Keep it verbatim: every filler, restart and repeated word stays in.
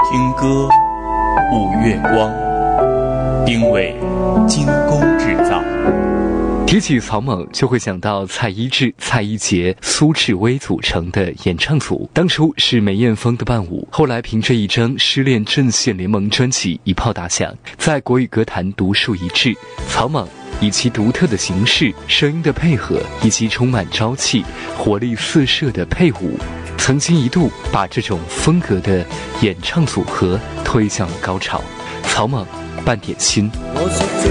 听歌，舞月光，定位精工制造。 提起草蜢，就会想到蔡一智、蔡一杰、苏志威组成的演唱组。当初是梅艳芳的伴舞，后来凭着一张《失恋阵线联盟》专辑一炮打响，在国语歌坛独树一帜。草蜢以其独特的形式、声音的配合以及充满朝气、活力四射的配舞，曾经一度把这种风格的演唱组合推向了高潮。草蜢，半点心。